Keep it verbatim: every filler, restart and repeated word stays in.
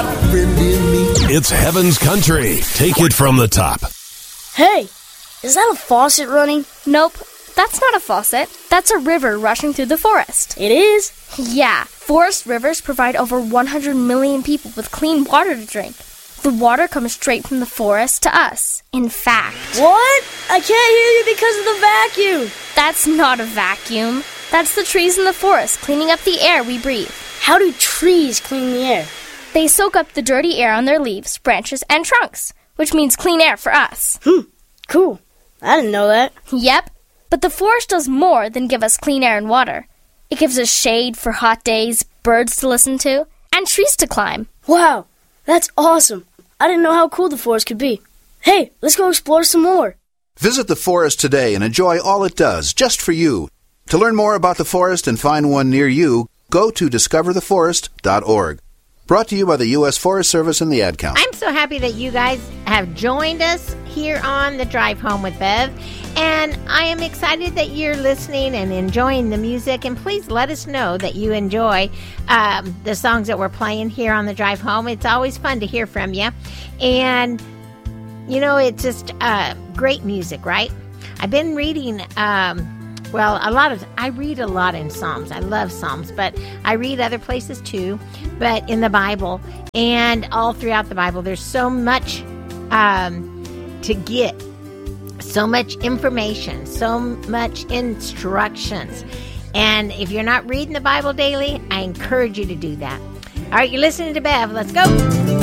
got a friend in me. It's Heaven's Country. Take it from the top. Hey, is that a faucet running? Nope, that's not a faucet. That's a river rushing through the forest. It is? Yeah, forest rivers provide over one hundred million people with clean water to drink. The water comes straight from the forest to us. In fact... What? I can't hear you because of the vacuum. That's not a vacuum. That's the trees in the forest cleaning up the air we breathe. How do trees clean the air? They soak up the dirty air on their leaves, branches, and trunks, which means clean air for us. Hmm, cool. I didn't know that. Yep, but the forest does more than give us clean air and water. It gives us shade for hot days, birds to listen to, and trees to climb. Wow, that's awesome. I didn't know how cool the forest could be. Hey, let's go explore some more. Visit the forest today and enjoy all it does, just for you. To learn more about the forest and find one near you, go to discover the forest dot org. Brought to you by the U S Forest Service and the Ad Council. I'm so happy that you guys have joined us here on the Drive Home with Bev. And I am excited that you're listening and enjoying the music. And please let us know that you enjoy um, the songs that we're playing here on the Drive Home. It's always fun to hear from you. And, you know, it's just uh, great music, right? I've been reading... Um, Well, a lot of, I read a lot in Psalms. I love Psalms, but I read other places too, but in the Bible and all throughout the Bible, there's so much um, to get, so much information, so much instructions. And if you're not reading the Bible daily, I encourage you to do that. All right, you're listening to Bev. Let's go.